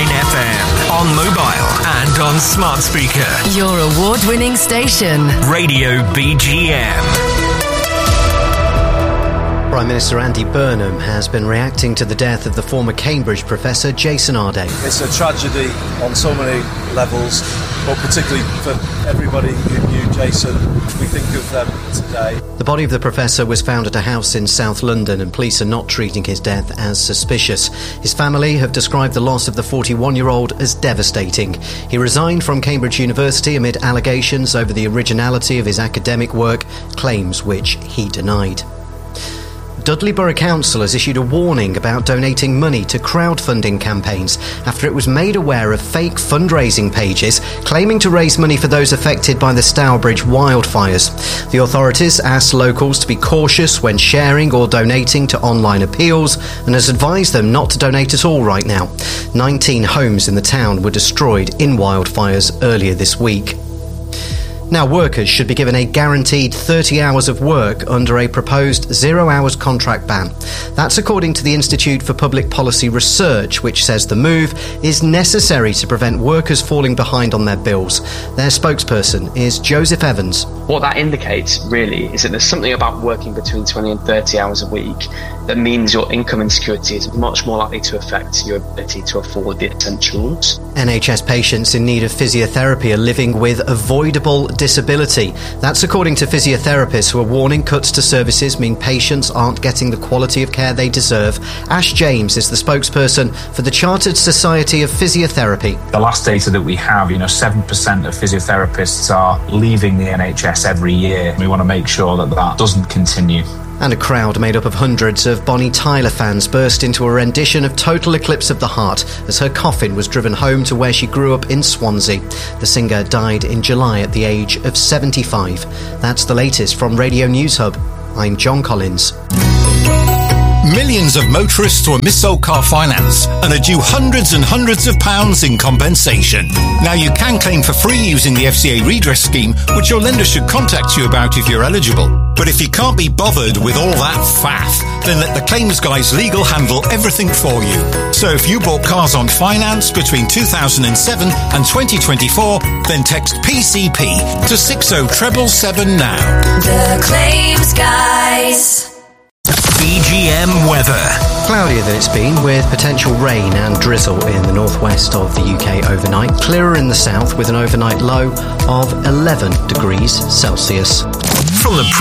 FM. On mobile and on smart speaker. Your award-winning station. Radio BGM. Prime Minister Andy Burnham has been reacting to the death of the former Cambridge professor Jason Arday. It's a tragedy on so many levels, but particularly for everybody who knew Jason. We think of them today. The body of the professor was found at a house in South London, and police are not treating his death as suspicious. His family have described the loss of the 41-year-old as devastating. He resigned from Cambridge University amid allegations over the originality of his academic work, claims which he denied. Dudley Borough Council has issued a warning about donating money to crowdfunding campaigns after it was made aware of fake fundraising pages claiming to raise money for those affected by the Stourbridge wildfires. The authorities asked locals to be cautious when sharing or donating to online appeals and has advised them not to donate at all right now. 19 homes in the town were destroyed in wildfires earlier this week. Now, workers should be given a guaranteed 30 hours of work under a proposed 0 hours contract ban. That's according to the Institute for Public Policy Research, which says the move is necessary to prevent workers falling behind on their bills. Their spokesperson is Joseph Evans. What that indicates, really, is that there's something about working between 20 and 30 hours a week that means your income insecurity is much more likely to affect your ability to afford the essentials. NHS patients in need of physiotherapy are living with avoidable disability. That's according to physiotherapists who are warning cuts to services mean patients aren't getting the quality of care they deserve. Ash James is the spokesperson for the Chartered Society of Physiotherapy. The last data that we have, 7% of physiotherapists are leaving the NHS every year. We want to make sure that that doesn't continue. And a crowd made up of hundreds of Bonnie Tyler fans burst into a rendition of Total Eclipse of the Heart as her coffin was driven home to where she grew up in Swansea. The singer died in July at the age of 75. That's the latest from Radio News Hub. I'm John Collins. Millions of motorists were missold car finance and are due hundreds and hundreds of pounds in compensation. Now you can claim for free using the FCA redress scheme, which your lender should contact you about if you're eligible. But if you can't be bothered with all that faff, then let the claims guys legal handle everything for you. So if you bought cars on finance between 2007 and 2024, then text PCP to 60777 now. The Claims Guys. BGM weather. Cloudier than it's been, with potential rain and drizzle in the northwest of the UK overnight. Clearer in the south with an overnight low of 11 degrees Celsius. From the